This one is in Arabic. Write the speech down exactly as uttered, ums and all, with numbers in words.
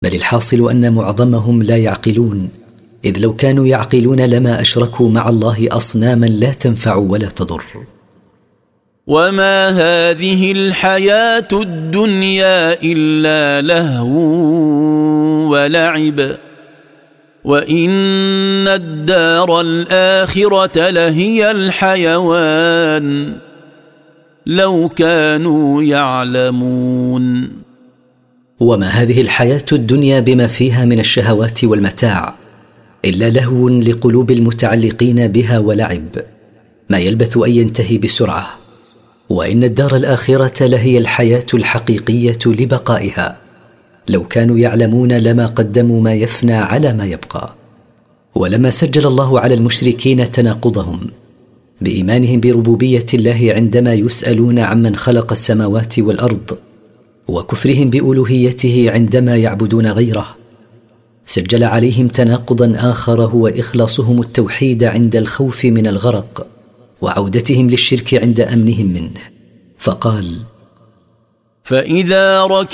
بل الحاصل أن معظمهم لا يعقلون، إذ لو كانوا يعقلون لما أشركوا مع الله أصناما لا تنفع ولا تضر. وما هذه الحياة الدنيا إلا لهو ولعب وإن الدار الآخرة لهي الحيوان لو كانوا يعلمون. وما هذه الحياة الدنيا بما فيها من الشهوات والمتاع إلا لهو لقلوب المتعلقين بها ولعب، ما يلبث أن ينتهي بسرعة، وإن الدار الآخرة لهي الحياة الحقيقية لبقائها، لو كانوا يعلمون لما قدموا ما يفنى على ما يبقى. ولما سجل الله على المشركين تناقضهم بإيمانهم بربوبية الله عندما يسألون عمن خلق السماوات والأرض، وكفرهم بألوهيته عندما يعبدون غيره، سجل عليهم تناقضا آخر هو إخلاصهم التوحيد عند الخوف من الغرق، وعودتهم للشرك عند أمنهم منه، فقال: فإذا ركبوا